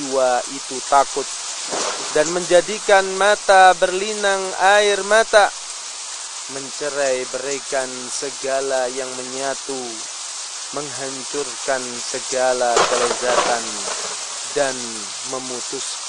jiwa itu takut dan menjadikan mata berlinang air mata, mencerai beraikan segala yang menyatu, menghancurkan segala kelezatan dan memutuskan